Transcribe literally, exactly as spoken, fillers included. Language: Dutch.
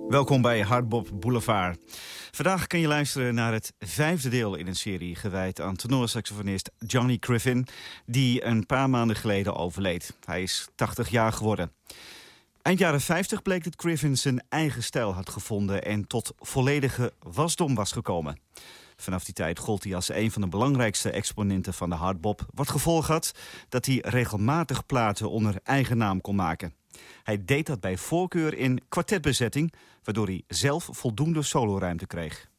Welkom bij Hardbop Boulevard. Vandaag kun je luisteren naar het vijfde deel in een serie gewijd aan tenorsaxofonist Johnny Griffin, die een paar maanden geleden overleed. Hij is tachtig jaar geworden. Eind jaren vijftig bleek dat Griffin zijn eigen stijl had gevonden en tot volledige wasdom was gekomen. Vanaf die tijd gold hij als een van de belangrijkste exponenten van de hardbop, wat gevolg had dat hij regelmatig platen onder eigen naam kon maken. Hij deed dat bij voorkeur in kwartetbezetting, waardoor hij zelf voldoende soloruimte kreeg.